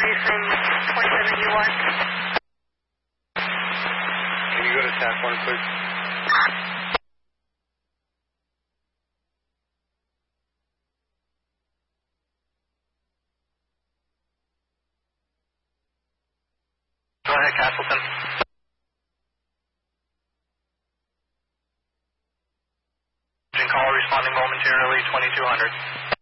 Houston 27U1. Can you go to TAC 1, please? Go ahead, Castleton. Call responding momentarily, 2200.